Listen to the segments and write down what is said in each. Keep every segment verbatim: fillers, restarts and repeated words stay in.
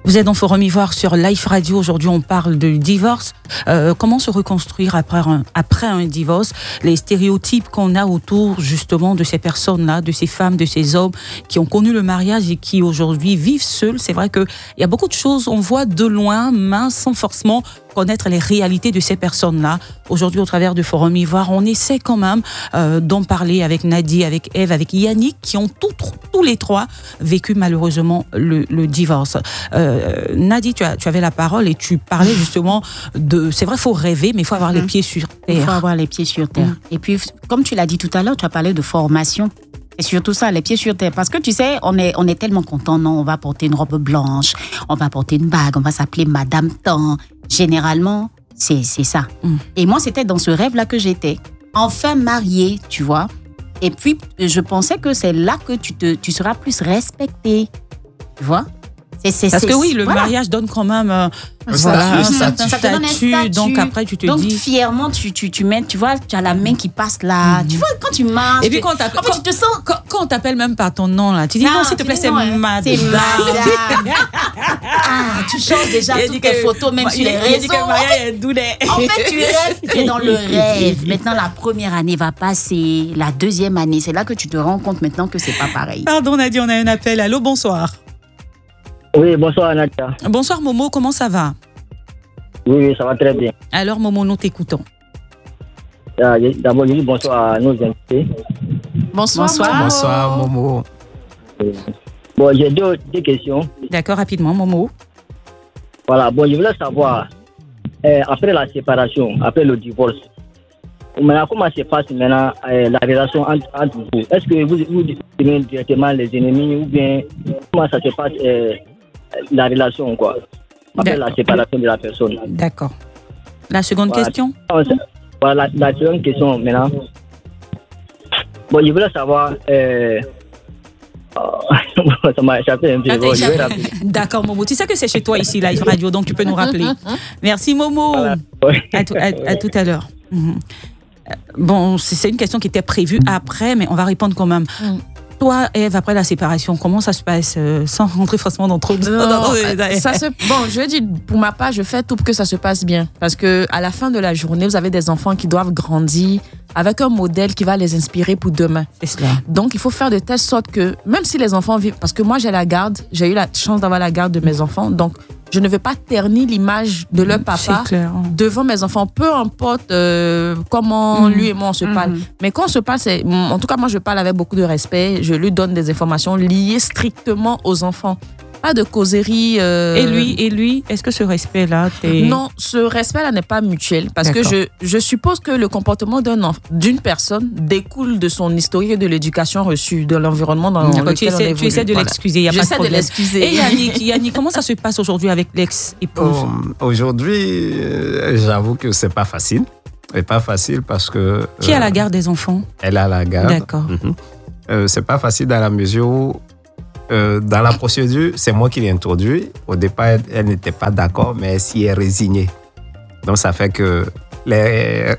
Vous êtes dans Forum Ivoire sur Life Radio. Aujourd'hui, on parle de divorce. Euh, comment se reconstruire après un, après un divorce? Les stéréotypes qu'on a autour, justement, de ces personnes-là, de ces femmes, de ces hommes qui ont connu le mariage et qui, aujourd'hui, vivent seuls. C'est vrai qu'il y a beaucoup de choses, on voit de loin, mais sans forcément connaître les réalités de ces personnes-là. Aujourd'hui, au travers du Forum Ivoire, on essaie quand même euh, d'en parler avec Nadie, avec Ève, avec Yannick, qui ont tout, tous les trois vécu malheureusement le, le divorce. Euh, Nadie, tu, as, tu avais la parole et tu parlais justement de... C'est vrai, il faut rêver, mais il faut avoir mmh. les pieds sur terre. Il faut avoir les pieds sur terre. Mmh. Et puis, comme tu l'as dit tout à l'heure, tu as parlé de formation. C'est surtout ça, les pieds sur terre. Parce que tu sais, on est, on est tellement contents, non, on va porter une robe blanche, on va porter une bague, on va s'appeler Madame Tan. Généralement, c'est, c'est ça. Mm. Et moi, c'était dans ce rêve-là que j'étais. Enfin mariée, tu vois. Et puis, je pensais que c'est là que tu, te, tu seras plus respectée. Tu vois? C'est, c'est, Parce c'est, que oui, le voilà. mariage donne quand même euh, voilà, un statut. Ça te donne un statut. Donc après, tu te donc, dis... Donc fièrement, tu, tu, tu mets, tu vois, tu as la main qui passe là. Mm. Tu vois, quand tu marches... Et puis quand, en fait, tu te sens... Quand, quand on t'appelle même par ton nom, là, tu dis non, non s'il te plaît, c'est non, Madame. C'est Madame. Ah, tu changes déjà toutes tes photos, même sur les réseaux. Il dit que Maria est doulet. En fait, tu rêves, tu es dans le rêve. Maintenant, la première année va passer, la deuxième année, c'est là que tu te rends compte maintenant que c'est pas pareil. Pardon, Nadie, on a un appel. Allô, bonsoir. Oui, bonsoir Nadia. Bonsoir Momo, comment ça va? Oui, oui, ça va très bien. Alors Momo, nous t'écoutons. D'abord, je dis bonsoir à nos invités. Bonsoir, bonsoir Momo. Bonsoir Momo. Bon, j'ai deux, deux questions. D'accord, rapidement Momo. Voilà, bon, je voulais savoir, euh, après la séparation, après le divorce, maintenant, comment se passe maintenant euh, la relation entre, entre vous? Est-ce que vous, vous devenez directement les ennemis ou bien comment ça se passe euh, la relation, quoi, après D'accord. la séparation de la personne? D'accord. La seconde voilà. question? Voilà, la, la seconde question maintenant. Bon, je voulais savoir... Euh, ça m'a échappé un peu. Ah, bon, D'accord, Momo. Tu sais que c'est chez toi ici, Live Radio, donc tu peux nous rappeler. Merci, Momo. Voilà. Ouais. À, tout, à, à tout à l'heure. Mm-hmm. Bon, c'est une question qui était prévue après, mais on va répondre quand même. Mm. Toi, Ève, après la séparation, comment ça se passe euh, sans rentrer forcément dans trop de... Non, ça se... Bon, je veux dire, pour ma part, je fais tout pour que ça se passe bien. Parce qu'à la fin de la journée, vous avez des enfants qui doivent grandir avec un modèle qui va les inspirer pour demain. C'est cela. Donc, il faut faire de telle sorte que, même si les enfants vivent... Parce que moi, j'ai la garde, j'ai eu la chance d'avoir la garde de mes enfants, donc... Je ne veux pas ternir l'image de leur papa devant mes enfants, peu importe euh, comment mmh. lui et moi on se parle. Mmh. Mais quand on se parle, c'est, en tout cas moi je parle avec beaucoup de respect, je lui donne des informations liées strictement aux enfants. Pas de causerie. Euh... Et lui, et lui, est-ce que ce respect-là, t'es... Non, ce respect-là n'est pas mutuel parce D'accord. que je, je suppose que le comportement d'un enf... d'une personne découle de son historique et de l'éducation reçue, de l'environnement dans D'accord, lequel tu essaies, on évolue. Tu essaies de voilà. l'excuser, il n'y a J'essaie pas de problème. de l'excuser. Et Yannick, Yannick, comment ça se passe aujourd'hui avec l'ex-épouse? um, Aujourd'hui, euh, j'avoue que c'est pas facile. C'est pas facile parce que... Qui euh, a la garde des enfants? Elle a la garde. D'accord. Mm-hmm. Euh, c'est pas facile dans la mesure où Euh, dans la procédure, c'est moi qui l'ai introduit. Au départ, elle, elle n'était pas d'accord, mais elle s'y est résignée. Donc, ça fait que les,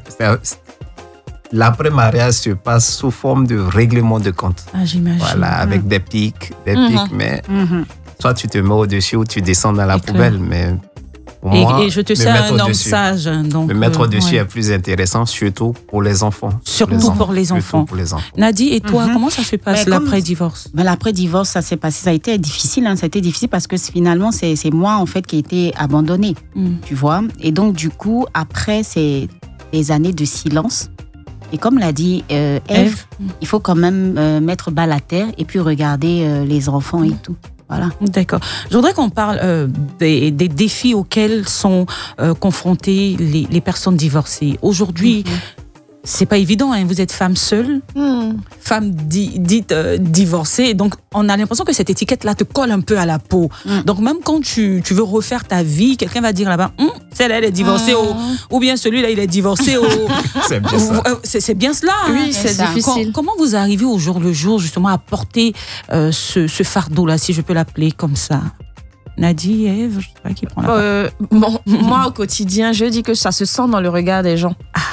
l'après-mariage se passe sous forme de règlement de compte. Ah, j'imagine. Voilà, avec mmh. des pics, des mmh. pics, mais mmh. soit tu te mets au-dessus ou tu descends dans la C'est poubelle, clair. mais... Pour et, moi, et je te sais un homme sage. Donc, me mettre euh, au-dessus ouais. est plus intéressant, surtout pour les enfants. Surtout pour les enfants. Pour les enfants. Nadie, et toi, mm-hmm. comment ça se passe mais l'après-divorce? Ben, l'après-divorce, ça s'est passé, ça a été difficile. Hein, ça a été difficile parce que finalement, c'est, c'est moi en fait qui ai été abandonnée, mm. tu vois. Et donc du coup, après, c'est des années de silence. Et comme l'a dit euh, Ève, mm. il faut quand même euh, mettre balle à terre et puis regarder euh, les enfants et tout. Voilà. D'accord. Je voudrais qu'on parle euh, des, des défis auxquels sont euh, confrontées les, les personnes divorcées. Aujourd'hui, mm-hmm. c'est pas évident, hein. Vous êtes femme seule, mm. femme di, dite euh, divorcée, donc on a l'impression que cette étiquette-là te colle un peu à la peau. Mm. Donc même quand tu, tu veux refaire ta vie, quelqu'un va dire là-bas, hm, celle-là elle est divorcée, mm. au, ou bien celui-là il est divorcé. Au, c'est, bien ça. C'est, c'est bien cela. Oui, hein. c'est, c'est difficile. Comment vous arrivez au jour le jour justement à porter euh, ce, ce fardeau-là, si je peux l'appeler comme ça? Nadie, Ève, je sais pas qui prend la parole. Euh, bon, moi, au quotidien, je dis que ça se sent dans le regard des gens. Ah.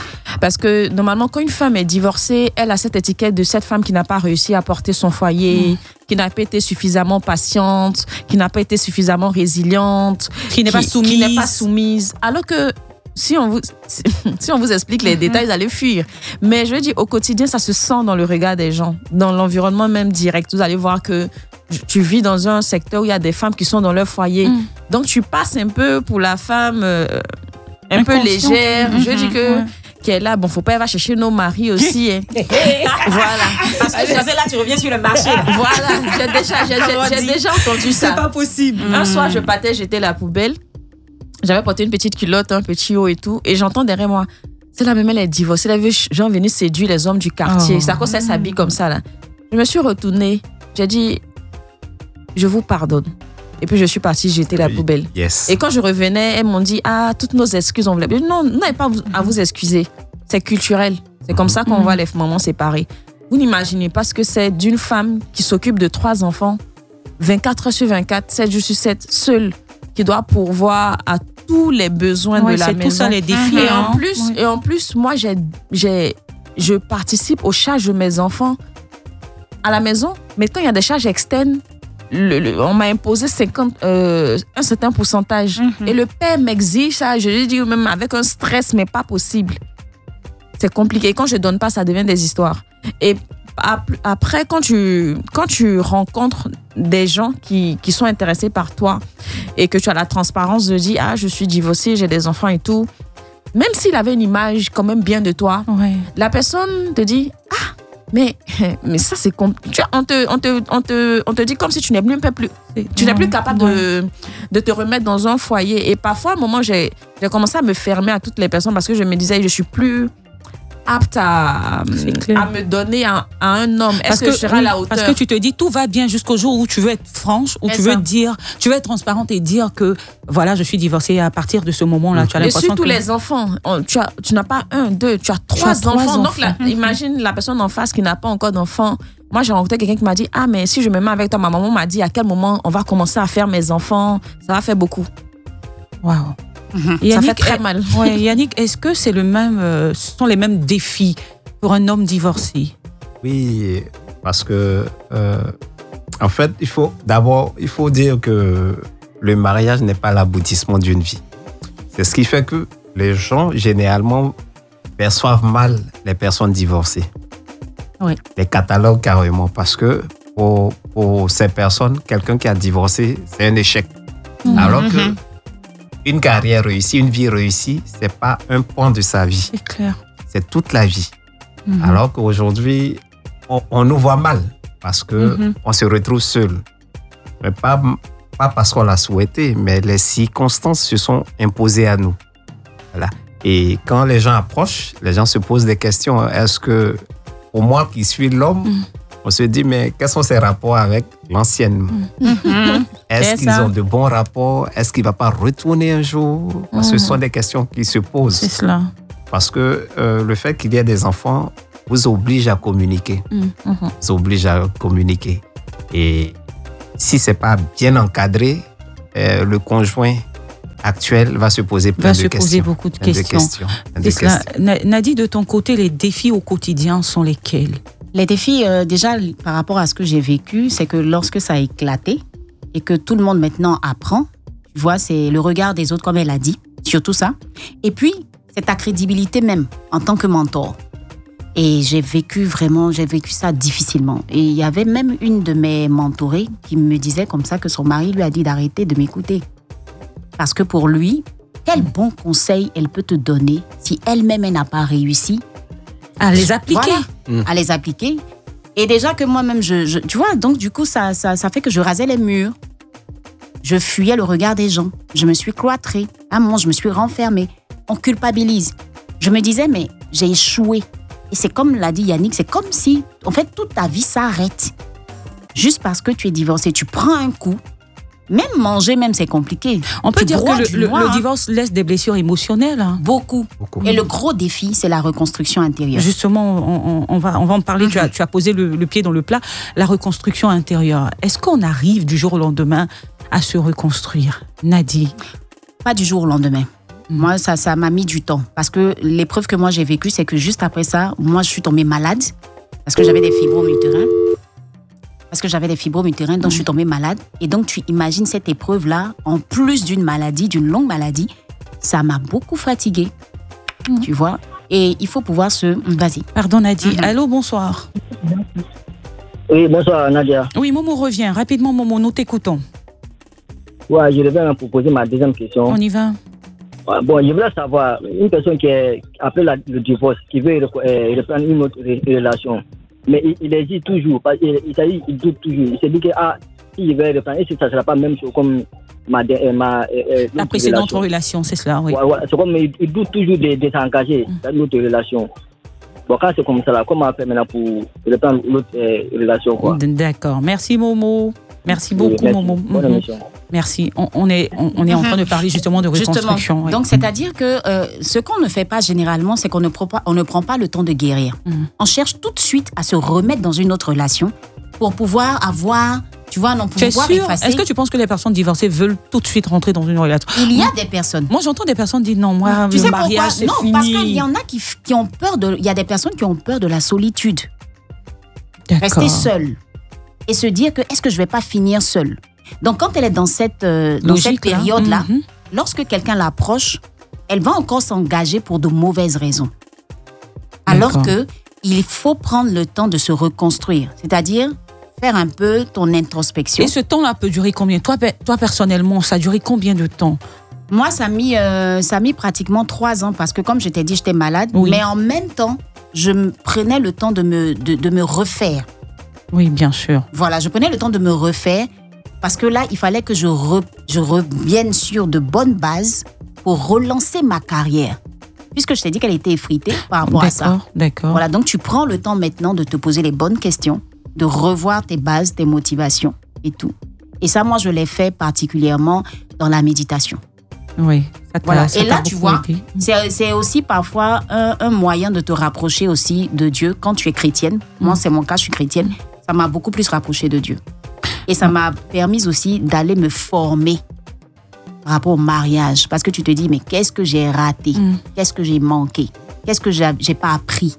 Parce que normalement, quand une femme est divorcée, elle a cette étiquette de cette femme qui n'a pas réussi à porter son foyer, mmh. qui n'a pas été suffisamment patiente, qui n'a pas été suffisamment résiliente, qui n'est pas soumise. Qui n'est pas soumise. Alors que si on vous, si on vous explique les mmh. détails, vous allez fuir. Mais je veux dire, au quotidien, ça se sent dans le regard des gens, dans l'environnement même direct. Vous allez voir que tu vis dans un secteur où il y a des femmes qui sont dans leur foyer. Mmh. Donc, tu passes un peu pour la femme euh, un peu légère. Mmh. Je veux dire que... Ouais. Qui est là, bon, faut pas aller chercher nos maris aussi. Hein. Voilà. Parce que je disais là, tu reviens sur le marché. Là. Voilà, j'ai déjà, j'ai, j'ai, j'ai déjà entendu ça. C'est pas possible. Un mmh. soir, je partais, j'étais la poubelle. J'avais porté une petite culotte, un petit haut et tout. Et j'entends derrière moi, c'est la même, elle est divorcée. Elle avait genre venu séduire les hommes du quartier. Oh. C'est à cause qu'elle s'habille comme ça, là. Je me suis retournée. J'ai dit, je vous pardonne. Et puis je suis partie jeter la poubelle. Yes. Et quand je revenais, elles m'ont dit, ah, toutes nos excuses, on voulait. Non, vous n'avez pas à vous excuser. C'est culturel. C'est comme ça qu'on voit les mamans séparées. Vous n'imaginez pas ce que c'est d'une femme qui s'occupe de trois enfants, vingt-quatre heures sur vingt-quatre, sept jours sur sept, seule, qui doit pourvoir à tous les besoins ouais, de la c'est maison. C'est tout ça les défis. Et hein. en plus, oui. et en plus, moi, j'ai, j'ai, je participe aux charges de mes enfants à la maison. Mais quand il y a des charges externes, Le, le, on m'a imposé cinquante, euh, un certain pourcentage. Mm-hmm. Et le père m'exige ça. Je lui dis même avec un stress, mais pas possible. C'est compliqué. Quand je ne donne pas, ça devient des histoires. Et après, quand tu, quand tu rencontres des gens qui, qui sont intéressés par toi et que tu as la transparence de dire « Ah, je suis divorcée, j'ai des enfants et tout », même s'il avait une image quand même bien de toi, ouais. la personne te dit « Ah, Mais, mais ça, c'est compliqué. On te, on, te, on, te, on te dit comme si tu n'es plus, plus, tu n'es plus capable ouais. de, de te remettre dans un foyer. Et parfois, à un moment, j'ai, j'ai commencé à me fermer à toutes les personnes parce que je me disais, je ne suis plus apte à, à me donner à, à un homme. Est-ce parce que, que je serai oui, à la hauteur? Parce que tu te dis, tout va bien jusqu'au jour où tu veux être franche, où tu veux, dire, tu veux être transparente et dire que, voilà, je suis divorcée. À partir de ce moment-là, tu as l'impression et surtout que... les enfants. On, tu, as, tu n'as pas un, deux, tu as trois, tu as enfants. trois enfants. Donc, la, imagine la personne en face qui n'a pas encore d'enfants. Moi, j'ai rencontré quelqu'un qui m'a dit, ah, mais si je me mets avec toi, ma maman m'a dit à quel moment on va commencer à faire mes enfants. Ça va faire beaucoup. Waouh. Mmh. Yannick, ça fait très mal. Ouais, Yannick, est-ce que c'est le même, euh, ce sont les mêmes défis pour un homme divorcé? Oui, parce que euh, en fait, il faut d'abord, il faut dire que le mariage n'est pas l'aboutissement d'une vie. C'est ce qui fait que les gens généralement perçoivent mal les personnes divorcées. Oui. Les catalogues carrément, parce que pour, pour ces personnes, quelqu'un qui a divorcé, c'est un échec. Mmh. Alors que une carrière réussie, une vie réussie, c'est pas un point de sa vie. C'est clair. C'est toute la vie. Mm-hmm. Alors qu'aujourd'hui, on, on nous voit mal parce que mm-hmm. on se retrouve seul. Mais pas, pas parce qu'on l'a souhaité, mais les circonstances se sont imposées à nous. Voilà. Et quand les gens approchent, les gens se posent des questions. Est-ce que, pour moi qui suis l'homme, mm. on se dit, mais quels sont ses rapports avec l'ancienne? Mm-hmm. Est-ce C'est qu'ils ça. ont de bons rapports? Est-ce qu'il ne va pas retourner un jour? Mm. Ce sont des questions qui se posent. C'est cela. Parce que euh, le fait qu'il y ait des enfants vous oblige à communiquer. Mm. Vous oblige à communiquer. Et si ce n'est pas bien encadré, euh, le conjoint actuel va se poser plein va de se questions. poser beaucoup de plein questions. De questions, plein de C'est cela. questions. Nadie, de ton côté, les défis au quotidien sont lesquels? Les défis, euh, déjà, par rapport à ce que j'ai vécu, c'est que lorsque ça a éclaté et que tout le monde maintenant apprend, tu vois, c'est le regard des autres, comme elle a dit, surtout ça. Et puis, c'est ta crédibilité même en tant que mentor. Et j'ai vécu vraiment, j'ai vécu ça difficilement. Et il y avait même une de mes mentorées qui me disait comme ça que son mari lui a dit d'arrêter de m'écouter. Parce que pour lui, quel bon conseil elle peut te donner si elle-même elle n'a pas réussi à les appliquer. Voilà, mmh. à les appliquer. Et déjà que moi-même, je, je, tu vois, donc du coup, ça, ça, ça fait que je rasais les murs. Je fuyais le regard des gens. Je me suis cloîtrée. À un moment, je me suis renfermée. On culpabilise. Je me disais, mais j'ai échoué. Et c'est comme l'a dit Yannick, c'est comme si, en fait, toute ta vie s'arrête. Juste parce que tu es divorcé. Tu prends un coup. Même manger, même, c'est compliqué. On peut tu dire que le, le, noir, le divorce laisse des blessures émotionnelles. Hein. Beaucoup. Beaucoup. Et le gros défi, c'est la reconstruction intérieure. Justement, on, on, on, va, on va en parler. Mm-hmm. Tu as, tu as posé le, le pied dans le plat. La reconstruction intérieure. Est-ce qu'on arrive du jour au lendemain à se reconstruire, Nadie? Pas du jour au lendemain. Moi, ça, ça m'a mis du temps. Parce que l'épreuve que moi j'ai vécue, c'est que juste après ça, moi, je suis tombée malade. Parce que j'avais des fibromes utérins. Parce que j'avais des fibromes utérins, donc mmh. je suis tombée malade. Et donc, tu imagines cette épreuve-là, en plus d'une maladie, d'une longue maladie, ça m'a beaucoup fatiguée. Mmh. Tu vois? Et il faut pouvoir se... Vas-y. Pardon, Nadia. Mmh. Allô, bonsoir. Oui, bonsoir, Nadia. Oui, Momo revient. Rapidement, Momo, nous t'écoutons. Ouais, je reviens pour poser ma deuxième question. On y va. Ouais, bon, je voulais savoir, une personne qui est, après la, le divorce, qui veut euh, reprendre une autre relation, mais il, il hésite toujours, il, il, il doute toujours. Il se dit que, ah, si il veut reprendre, et si ça ne sera pas même chose comme ma, euh, ma euh, la précédente relation, relation c'est cela, oui. Ouais, ouais, c'est comme, il, il doute toujours de, de s'engager dans une autre relation. Bon, quand c'est comme ça, là, comment faire maintenant pour reprendre l'autre euh, relation, quoi? D'accord. Merci, Momo. Merci beaucoup, oui, merci. Momo. Bonne émission. Merci. On, on est, on, on est en train de parler justement de reconstruction. Oui. Donc, c'est-à-dire que euh, ce qu'on ne fait pas généralement, c'est qu'on ne prend pas, on ne prend pas le temps de guérir. Mm. On cherche tout de suite à se remettre dans une autre relation pour pouvoir avoir, tu vois, non pouvoir effacer. Est-ce que tu penses que les personnes divorcées veulent tout de suite rentrer dans une relation? Il y a des personnes. Moi, j'entends des personnes dire non, moi, tu le sais mariage, c'est non, fini. Non, parce qu'il y en a qui, qui ont peur de... Il y a des personnes qui ont peur de la solitude. D'accord. Rester seule. Et se dire que est-ce que je ne vais pas finir seule? Donc, quand elle est dans cette, euh, dans Logique, cette période-là, mm-hmm. lorsque quelqu'un l'approche, elle va encore s'engager pour de mauvaises raisons. Alors qu'il faut prendre le temps de se reconstruire. C'est-à-dire faire un peu ton introspection. Et ce temps-là peut durer combien? Toi, toi, personnellement, ça a duré combien de temps? Moi, ça a mis, euh, ça a mis pratiquement trois ans parce que, comme je t'ai dit, j'étais malade. Oui. Mais en même temps, je me prenais le temps de me, de, de me refaire. Oui, bien sûr. Voilà, je prenais le temps de me refaire. Parce que là, il fallait que je, re, je revienne sur de bonnes bases pour relancer ma carrière. Puisque je t'ai dit qu'elle était effritée par rapport à ça. D'accord, d'accord. Voilà, donc tu prends le temps maintenant de te poser les bonnes questions, de revoir tes bases, tes motivations et tout. Et ça, moi, je l'ai fait particulièrement dans la méditation. Oui, ça t'a, voilà. ça Et là, tu vois, c'est, c'est aussi parfois un, un moyen de te rapprocher aussi de Dieu quand tu es chrétienne. Mmh. Moi, c'est mon cas, je suis chrétienne. Ça m'a beaucoup plus rapproché de Dieu. Et ça m'a permis aussi d'aller me former par rapport au mariage. Parce que tu te dis, mais qu'est-ce que j'ai raté? Mm. Qu'est-ce que j'ai manqué? Qu'est-ce que j'ai, j'ai pas appris?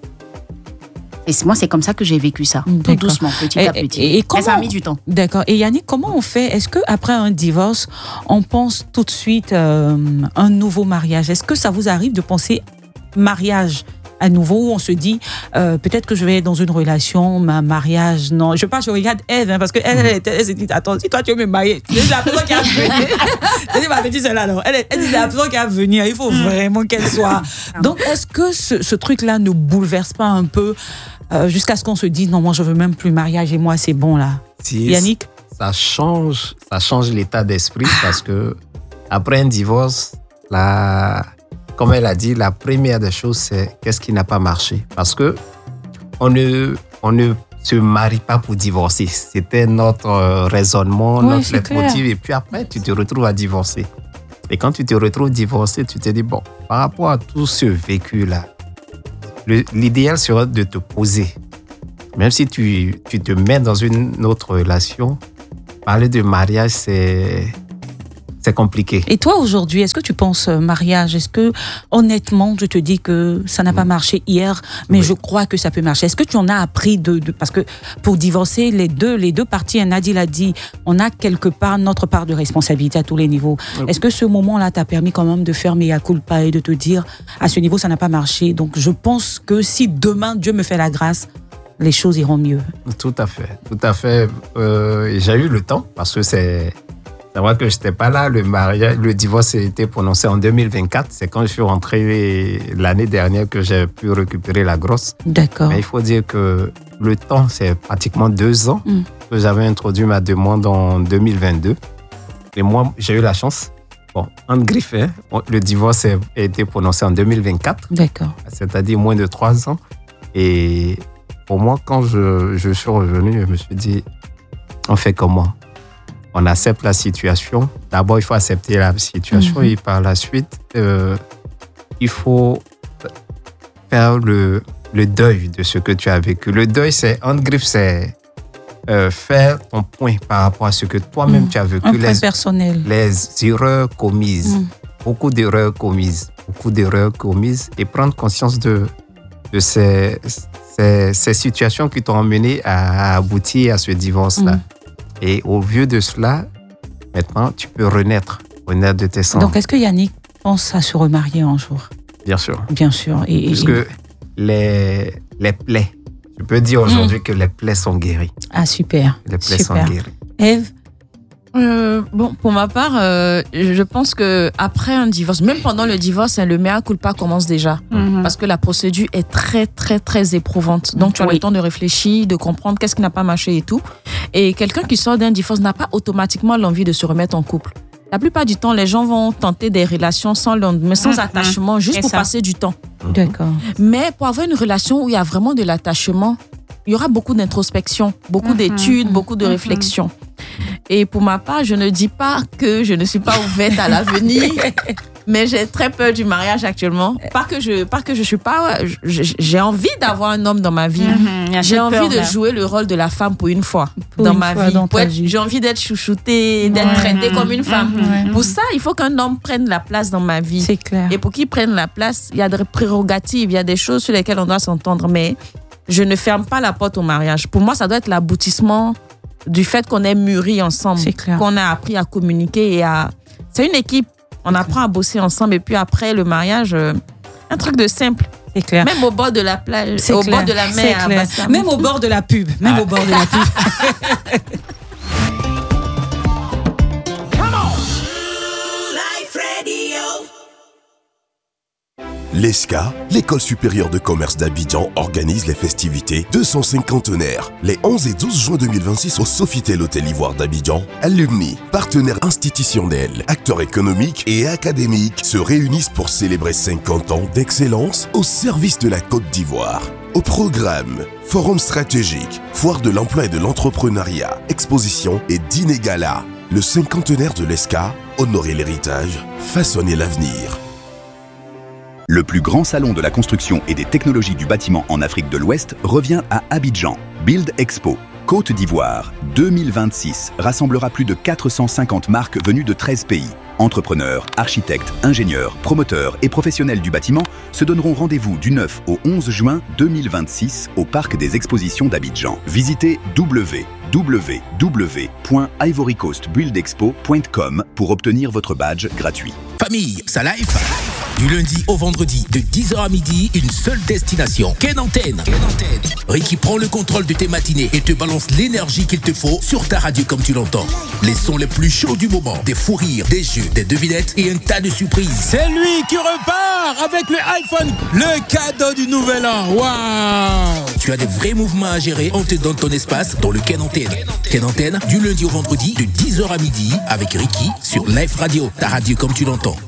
Et moi, c'est comme ça que j'ai vécu ça. D'accord. Tout doucement, petit à petit. Et, et comment, mais ça a mis du temps. D'accord. Et Yannick, comment on fait? Est-ce qu'après un divorce, on pense tout de suite euh, un nouveau mariage? Est-ce que ça vous arrive de penser mariage à nouveau, on se dit, euh, peut-être que je vais être dans une relation, ma mariage, non. Je sais pas, je regarde Ève, hein, parce que elle, elle, elle, elle se dit, attends, si toi tu veux me marier, c'est la personne qui a venir. Je dis, ma petite celle-là, non. Elle, elle dit, c'est la personne qui a venir, il faut vraiment qu'elle soit. Donc, est-ce que ce, ce truc-là ne bouleverse pas un peu euh, jusqu'à ce qu'on se dise, non, moi, je veux même plus mariage et moi, c'est bon, là. Si Yannick? Ça change, ça change l'état d'esprit parce que après un divorce, la... Comme elle a dit, la première des choses, c'est qu'est-ce qui n'a pas marché. Parce que on ne, on ne se marie pas pour divorcer. C'était notre raisonnement, oui, notre motif. Et puis après, tu te retrouves à divorcer. Et quand tu te retrouves divorcé, tu te dis, bon, par rapport à tout ce vécu-là, le, l'idéal serait de te poser. Même si tu, tu te mets dans une autre relation, parler de mariage, c'est... c'est compliqué. Et toi, aujourd'hui, est-ce que tu penses mariage? Est-ce que, honnêtement, je te dis que ça n'a pas marché hier, mais oui. je crois que ça peut marcher. Est-ce que tu en as appris de, de... Parce que pour divorcer, les deux, les deux parties, Nadia l'a dit, on a quelque part notre part de responsabilité à tous les niveaux. Oui. Est-ce que ce moment-là t'a permis quand même de faire mea culpa et de te dire, à ce niveau, ça n'a pas marché. Donc, je pense que si demain, Dieu me fait la grâce, les choses iront mieux. Tout à fait. Tout à fait. Euh, j'ai eu le temps, parce que c'est... C'est vrai que je n'étais pas là. Le mariage, le divorce a été prononcé en deux mille vingt-quatre. C'est quand je suis rentré l'année dernière que j'ai pu récupérer la grosse. D'accord. Mais il faut dire que le temps, c'est pratiquement deux ans mm. que j'avais introduit ma demande en deux mille vingt-deux. Et moi, j'ai eu la chance. Bon, en griffe, hein, le divorce a été prononcé en deux mille vingt-quatre. D'accord. C'est-à-dire moins de trois ans. Et pour moi, quand je, je suis revenu, je me suis dit, on fait comment? On accepte la situation. D'abord, il faut accepter la situation mm-hmm. et par la suite, euh, il faut faire le, le deuil de ce que tu as vécu. Le deuil, c'est, en griffe, c'est euh, faire ton point par rapport à ce que toi-même mm. tu as vécu. Un point personnel. Les erreurs commises. Mm. beaucoup d'erreurs commises, beaucoup d'erreurs commises et prendre conscience de, de ces, ces, ces situations qui t'ont amené à aboutir à ce divorce-là. Mmh. Et au vu de cela, maintenant, tu peux renaître, renaître de tes cendres. Donc, est-ce que Yannick pense à se remarier un jour? Bien sûr. Bien sûr. Et, Puisque et... Les, les plaies, je peux dire aujourd'hui mmh. que les plaies sont guéries. Ah, super. Les plaies super. sont guéries. Ève? Euh, bon, pour ma part, euh, je pense que après un divorce, même pendant le divorce, hein, le mea culpa commence déjà, mm-hmm. parce que la procédure est très, très, très éprouvante. Donc, tu as oui. le temps de réfléchir, de comprendre qu'est-ce qui n'a pas marché et tout. Et quelqu'un qui sort d'un divorce n'a pas automatiquement l'envie de se remettre en couple. La plupart du temps, les gens vont tenter des relations sans lendemain, sans mm-hmm. attachement, juste et pour ça. passer du temps. D'accord. Mais pour avoir une relation où il y a vraiment de l'attachement, il y aura beaucoup d'introspection, beaucoup mm-hmm. d'études, mm-hmm. beaucoup de mm-hmm. réflexion. Et pour ma part, je ne dis pas que je ne suis pas ouverte à l'avenir, mais j'ai très peur du mariage actuellement. Pas que je, pas que je suis pas, je, j'ai envie d'avoir un homme dans ma vie. Mm-hmm. J'ai envie peur, de là. jouer le rôle de la femme pour une fois pour dans une ma fois vie. Dans être, vie. J'ai envie d'être chouchoutée, d'être mm-hmm. traitée comme une femme. Mm-hmm. Pour ça, il faut qu'un homme prenne la place dans ma vie. C'est clair. Et pour qu'il prenne la place, il y a des prérogatives, il y a des choses sur lesquelles on doit s'entendre, mais je ne ferme pas la porte au mariage. Pour moi, ça doit être l'aboutissement du fait qu'on ait mûri ensemble, qu'on a appris à communiquer et à... C'est une équipe, on apprend à bosser ensemble et puis après le mariage, euh, un truc de simple. C'est clair. Même au bord de la plage, c'est au clair. bord de la mer. C'est clair. Même au bord de la pub, même ah. au bord de la pub. L'E S C A, l'École supérieure de commerce d'Abidjan, organise les festivités de son cinquantenaire. Les onze et douze juin deux mille vingt-six au Sofitel Hôtel Ivoire d'Abidjan, alumni, partenaires institutionnels, acteurs économiques et académiques se réunissent pour célébrer cinquante ans d'excellence au service de la Côte d'Ivoire. Au programme, forum stratégique, foire de l'emploi et de l'entrepreneuriat, exposition et dîner gala. Le cinquantenaire de l'E S C A, honorer l'héritage, façonner l'avenir. Le plus grand salon de la construction et des technologies du bâtiment en Afrique de l'Ouest revient à Abidjan. Build Expo, Côte d'Ivoire, deux mille vingt-six, rassemblera plus de quatre cent cinquante marques venues de treize pays. Entrepreneurs, architectes, ingénieurs, promoteurs et professionnels du bâtiment se donneront rendez-vous du neuf au onze juin deux mille vingt-six au Parc des Expositions d'Abidjan. Visitez w w w point ivory coast build expo point com pour obtenir votre badge gratuit. Famille, ça live. Du lundi au vendredi, de dix heures à midi, une seule destination. Ken Antenne. Ken Antenne. Ricky prend le contrôle de tes matinées et te balance l'énergie qu'il te faut sur ta radio comme tu l'entends. Les sons les plus chauds du moment, des fous rires, des jeux, des devinettes et un tas de surprises. C'est lui qui repart avec le iPhone, le cadeau du nouvel an. Waouh! Tu as des vrais mouvements à gérer, on te donne ton espace dans le Ken Antenne. Ken Antenne, du lundi au vendredi, de dix heures à midi, avec Ricky sur Live Radio, ta radio comme tu l'entends.